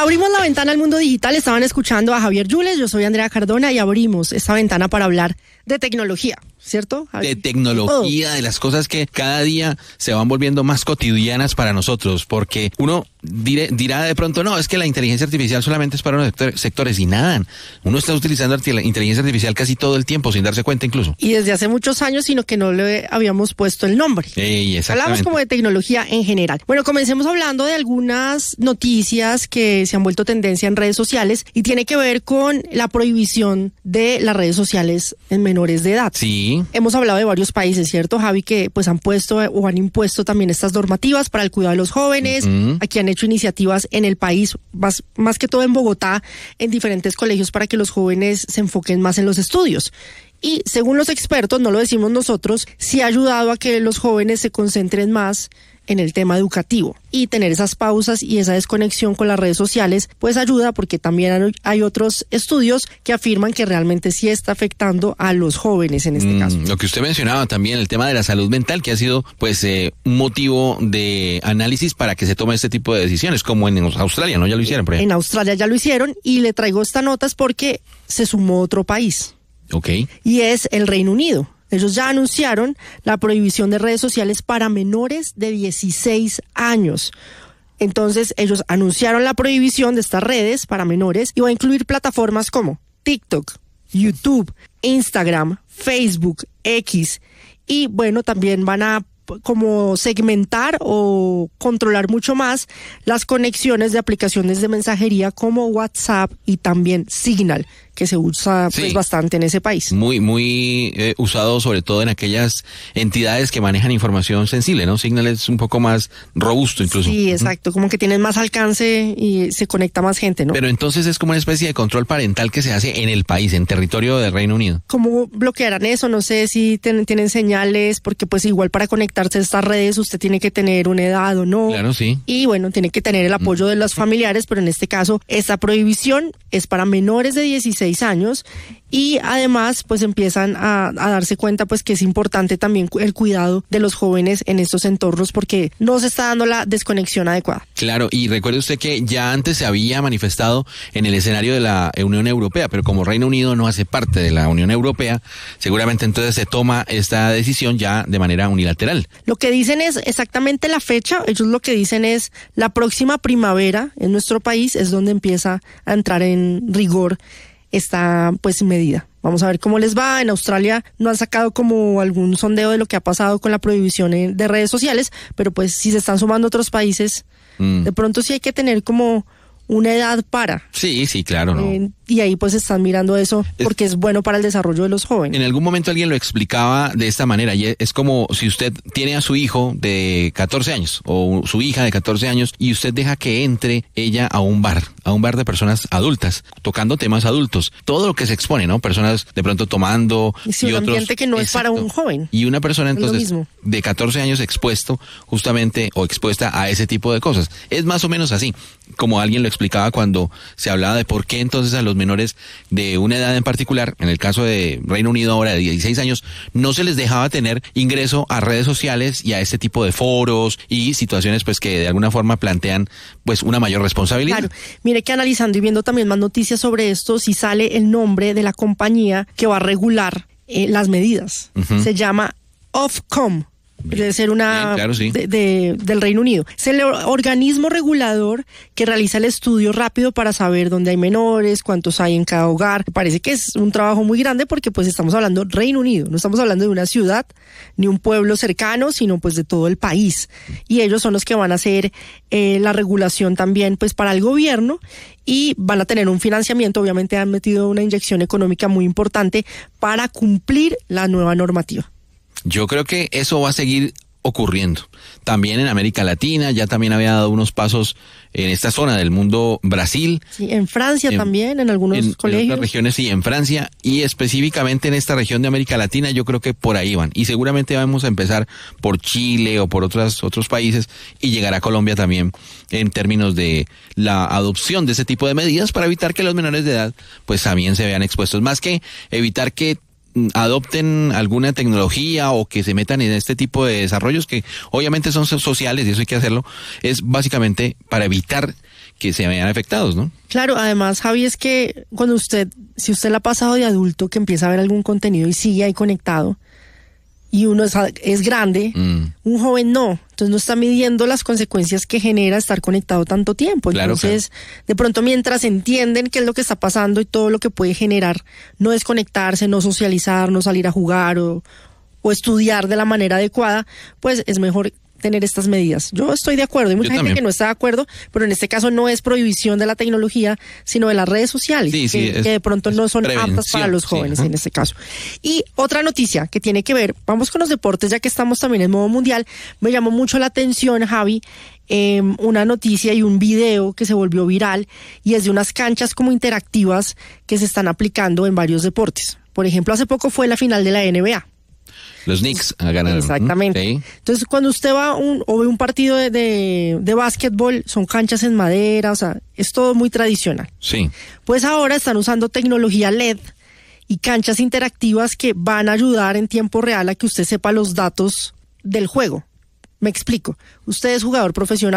Abrimos la ventana al mundo digital, estaban escuchando a Javier Yules, yo soy Andrea Cardona y abrimos esta ventana para hablar de tecnología, ¿cierto, Javier? De tecnología, de las cosas que cada día se van volviendo más cotidianas para nosotros, porque uno dirá de pronto, no, es que la inteligencia artificial solamente es para unos sectores, y nada, uno está utilizando inteligencia artificial casi todo el tiempo, sin darse cuenta incluso. Y desde hace muchos años, sino que no le habíamos puesto el nombre. Hablamos como de tecnología en general. Bueno, comencemos hablando de algunas noticias que se han vuelto tendencia en redes sociales y tiene que ver con la prohibición de las redes sociales en menores de edad. Sí. Hemos hablado de varios países, ¿cierto, Javi? Que pues han puesto o han impuesto también estas normativas para el cuidado de los jóvenes. Aquí han hecho iniciativas en el país, más que todo en Bogotá, en diferentes colegios para que los jóvenes se enfoquen más en los estudios. Y según los expertos, no lo decimos nosotros, sí ha ayudado a que los jóvenes se concentren más en el tema educativo, y tener esas pausas y esa desconexión con las redes sociales pues ayuda, porque también hay otros estudios que afirman que realmente sí está afectando a los jóvenes en este caso. Lo que usted mencionaba también, el tema de la salud mental, que ha sido pues un motivo de análisis para que se tome este tipo de decisiones, como en Australia, ¿no? Ya lo hicieron, por ejemplo. En Australia ya lo hicieron, y le traigo esta nota es porque se sumó otro país. Ok. Y es el Reino Unido. Ellos ya anunciaron la prohibición de redes sociales para menores de 16 años. Entonces, ellos anunciaron la prohibición de estas redes para menores y va a incluir plataformas como TikTok, YouTube, Instagram, Facebook, X. Y bueno, también van a como segmentar o controlar mucho más las conexiones de aplicaciones de mensajería como WhatsApp y también Signal, que se usa pues bastante en ese país. Muy usado sobre todo en aquellas entidades que manejan información sensible, ¿no? Signal es un poco más robusto incluso. Sí, exacto, como que tienen más alcance y se conecta más gente, ¿no? Pero entonces es como una especie de control parental que se hace en el país, en territorio del Reino Unido. ¿Cómo bloquearán eso? No sé si tienen señales, porque pues igual para conectarse a estas redes usted tiene que tener una edad o no. Claro, sí. Y bueno, tiene que tener el apoyo de los familiares, pero en este caso esta prohibición es para menores de 16 años, y además pues empiezan a darse cuenta pues que es importante también el cuidado de los jóvenes en estos entornos, porque no se está dando la desconexión adecuada. Claro, y recuerde usted que ya antes se había manifestado en el escenario de la Unión Europea, pero como Reino Unido no hace parte de la Unión Europea, seguramente entonces se toma esta decisión ya de manera unilateral. Lo que dicen es exactamente la fecha, ellos lo que dicen es la próxima primavera en nuestro país es donde empieza a entrar en rigor esta pues medida. Vamos a ver cómo les va. En Australia no han sacado como algún sondeo de lo que ha pasado con la prohibición de redes sociales, pero pues si se están sumando otros países, de pronto sí hay que tener como una edad para. Sí, claro, ¿no? Y ahí pues están mirando eso porque es bueno para el desarrollo de los jóvenes. En algún momento alguien lo explicaba de esta manera, y es como si usted tiene a su hijo de 14 años o su hija de 14 años y usted deja que entre ella a un bar de personas adultas, tocando temas adultos. Todo lo que se expone, ¿no? Personas de pronto tomando y un ambiente que no es para un joven. Y una persona entonces de 14 años expuesto justamente o expuesta a ese tipo de cosas. Es más o menos así, como alguien lo explicaba cuando se hablaba de por qué entonces a los menores de una edad en particular, en el caso de Reino Unido ahora de 16 años, no se les dejaba tener ingreso a redes sociales y a este tipo de foros y situaciones pues que de alguna forma plantean pues una mayor responsabilidad. Claro, mire que analizando y viendo también más noticias sobre esto, si sale el nombre de la compañía que va a regular las medidas. Se llama Ofcom. Debe ser una claro, sí. del Reino Unido. Es el organismo regulador que realiza el estudio rápido para saber dónde hay menores, cuántos hay en cada hogar. Parece que es un trabajo muy grande porque pues estamos hablando Reino Unido, no estamos hablando de una ciudad ni un pueblo cercano, sino pues de todo el país. Y ellos son los que van a hacer la regulación también pues para el gobierno, y van a tener un financiamiento. Obviamente han metido una inyección económica muy importante para cumplir la nueva normativa. Yo creo que eso va a seguir ocurriendo. También en América Latina, ya también había dado unos pasos en esta zona del mundo, Brasil. Sí, en Francia también, en algunos colegios. En otras regiones, sí, en Francia, y específicamente en esta región de América Latina, yo creo que por ahí van. Y seguramente vamos a empezar por Chile o por otros países y llegar a Colombia también en términos de la adopción de ese tipo de medidas para evitar que los menores de edad pues también se vean expuestos. Más que evitar que adopten alguna tecnología o que se metan en este tipo de desarrollos que obviamente son sociales y eso hay que hacerlo, es básicamente para evitar que se vean afectados, ¿no? Claro, además, Javi, es que si usted la ha pasado de adulto que empieza a ver algún contenido y sigue ahí conectado, y uno es grande, un joven no. Entonces no está midiendo las consecuencias que genera estar conectado tanto tiempo. Entonces, de pronto mientras entienden qué es lo que está pasando y todo lo que puede generar, no desconectarse, no socializar, no salir a jugar o estudiar de la manera adecuada, pues es mejor tener estas medidas. Yo estoy de acuerdo, hay mucha gente que no está de acuerdo, pero en este caso no es prohibición de la tecnología, sino de las redes sociales, que de pronto no son aptas para los jóvenes en este caso. Y otra noticia que tiene que ver, vamos con los deportes, ya que estamos también en modo mundial, me llamó mucho la atención, Javi, una noticia y un video que se volvió viral, y es de unas canchas como interactivas que se están aplicando en varios deportes. Por ejemplo, hace poco fue la final de la NBA. Los Knicks ganaron. Exactamente. Sí. Entonces, cuando usted va o ve un partido de básquetbol, son canchas en madera, o sea, es todo muy tradicional. Sí. Pues ahora están usando tecnología LED y canchas interactivas que van a ayudar en tiempo real a que usted sepa los datos del juego. Me explico. Usted es jugador profesional.